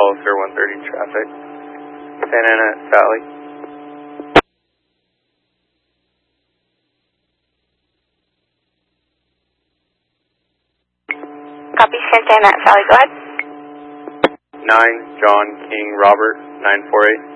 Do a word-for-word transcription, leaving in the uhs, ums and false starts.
Hollister one thirty traffic. Santa Ana, Sally. Copy, Santa Ana, Sally, go ahead. nine, John King Robert, nine four eight.